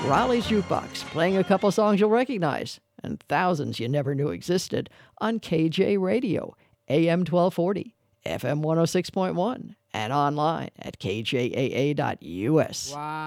Raleigh's Jukebox, playing a couple songs you'll recognize and thousands you never knew existed on KJ Radio, AM 1240, FM 106.1, and online at kjaa.us. Wow.